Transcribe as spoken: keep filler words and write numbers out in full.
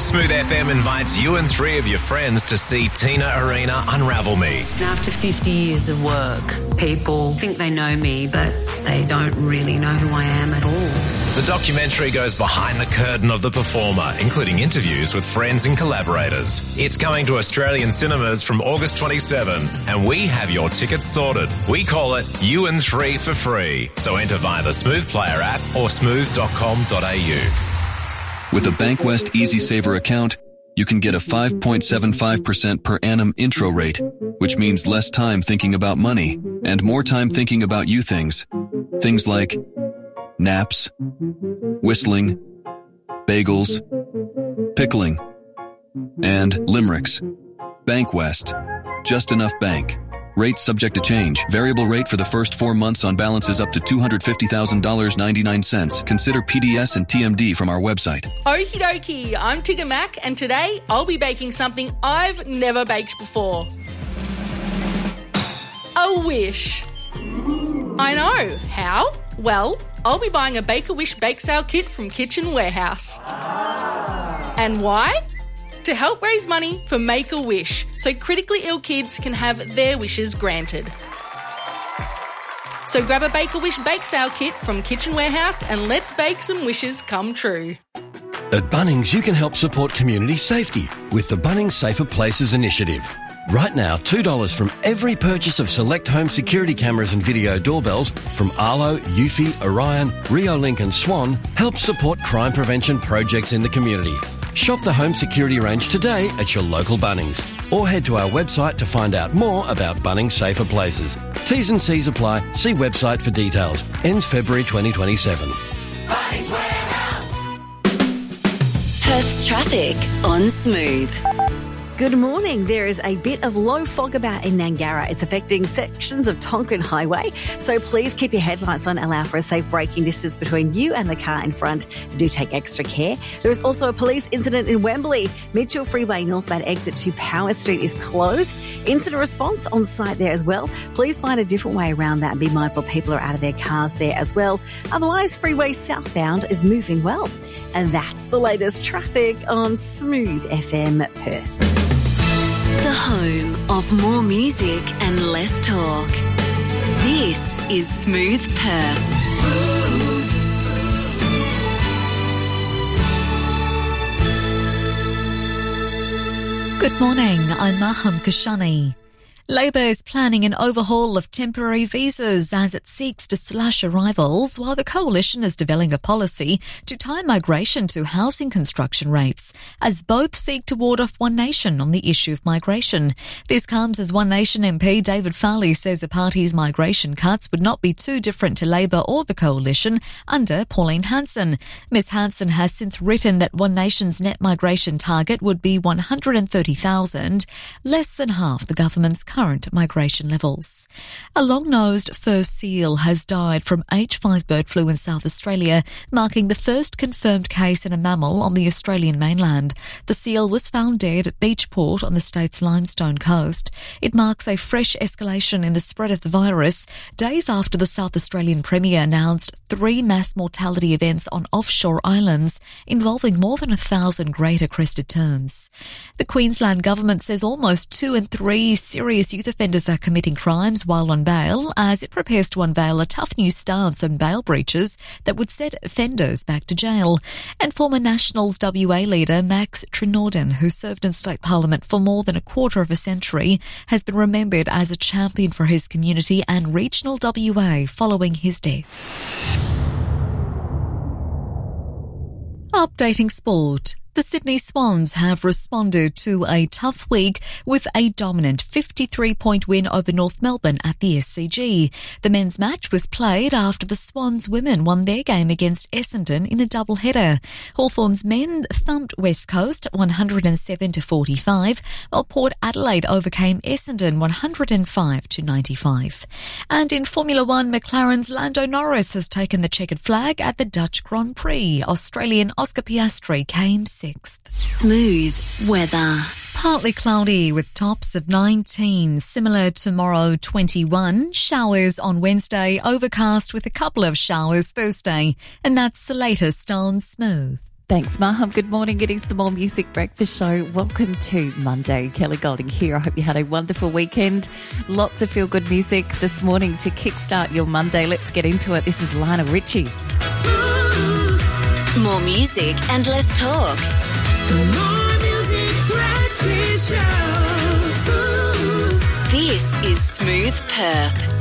Smooth F M invites you and three of your friends to see Tina Arena Unravel Me. After fifty years of work, people think they know me, but they don't really know who I am at all. The documentary goes behind the curtain of the performer, including interviews with friends and collaborators. It's coming to Australian cinemas from August twenty-seventh, and we have your tickets sorted. We call it You and Three for free. So enter via the Smooth Player app or smooth dot com dot a u. With a Bankwest EasySaver account, you can get a five point seven five percent per annum intro rate, which means less time thinking about money and more time thinking about you things. Things like naps, whistling, bagels, pickling, and limericks. Bankwest. Just enough bank. Rates subject to change. Variable rate for the first four months on balances up to two hundred fifty thousand dollars and ninety-nine cents. Consider P D S and T M D from our website. Okie dokie, I'm Tigger Mac, and today I'll be baking something I've never baked before. A wish. I know. How? Well, I'll be buying a Bake-A-Wish bake sale kit from Kitchen Warehouse. And why? To help raise money for Make-A-Wish so critically ill kids can have their wishes granted. So grab a Bake-A-Wish bake sale kit from Kitchen Warehouse and let's bake some wishes come true. At Bunnings, you can help support community safety with the Bunnings Safer Places initiative. Right now, two dollars from every purchase of select home security cameras and video doorbells from Arlo, Eufy, Orion, Reolink and Swan helps support crime prevention projects in the community. Shop the home security range today at your local Bunnings or head to our website to find out more about Bunnings Safer Places. T's and C's apply. See website for details. Ends February twenty twenty-seven. Bunnings Warehouse. Perth's traffic on Smooth. Good morning. There is a bit of low fog about in Nangara. It's affecting sections of Tonkin Highway, so please keep your headlights on, allow for a safe braking distance between you and the car in front. Do take extra care. There is also a police incident in Wembley. Mitchell Freeway northbound exit to Power Street is closed. Incident response on site there as well. Please find a different way around that and be mindful people are out of their cars there as well. Otherwise, Freeway southbound is moving well. And that's the latest traffic on Smooth F M Perth. The home of more music and less talk. This is Smooth Perth. Smooth. Good morning, I'm Maham Kashani. Labor is planning an overhaul of temporary visas as it seeks to slash arrivals, while the coalition is developing a policy to tie migration to housing construction rates, as both seek to ward off One Nation on the issue of migration. This comes as One Nation M P David Farley says the party's migration cuts would not be too different to Labor or the coalition under Pauline Hanson. Miss Hanson has since written that One Nation's net migration target would be one hundred thirty thousand, less than half the government's current migration levels. A long-nosed fur seal has died from H five bird flu in South Australia, marking the first confirmed case in a mammal on the Australian mainland. The seal was found dead at Beachport on the state's Limestone coast. It marks a fresh escalation in the spread of the virus, days after the South Australian Premier announced three mass mortality events on offshore islands involving more than a thousand greater crested terns. The Queensland government says almost two in three serious youth offenders are committing crimes while on bail, as it prepares to unveil a tough new stance on bail breaches that would set offenders back to jail. And former Nationals W A leader Max Trinorden, who served in state parliament for more than a quarter of a century, has been remembered as a champion for his community and regional W A following his death. Updating sport. The Sydney Swans have responded to a tough week with a dominant fifty-three point win over North Melbourne at the S C G. The men's match was played after the Swans women won their game against Essendon in a doubleheader. Hawthorn's men thumped West Coast one hundred seven to forty-five, while Port Adelaide overcame Essendon one hundred five to ninety-five. And in Formula One, McLaren's Lando Norris has taken the checkered flag at the Dutch Grand Prix. Australian Oscar Piastri came sixth. Smooth weather. Partly cloudy with tops of nineteen. Similar tomorrow, twenty-one. Showers on Wednesday, overcast with a couple of showers Thursday. And that's the latest on Smooth. Thanks, Maham. Good morning. It is the More Music Breakfast Show. Welcome to Monday. Kelly Golding here. I hope you had a wonderful weekend. Lots of feel-good music this morning to kickstart your Monday. Let's get into it. This is Lionel Richie. More music and less talk. The More Music Breakfast Show. This is Smooth Perth.